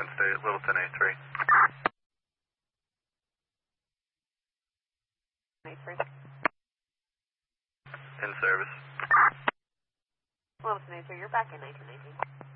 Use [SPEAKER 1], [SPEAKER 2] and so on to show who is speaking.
[SPEAKER 1] State, Littleton A3.
[SPEAKER 2] A3.
[SPEAKER 1] In service.
[SPEAKER 2] Littleton A3, you're back in 1918.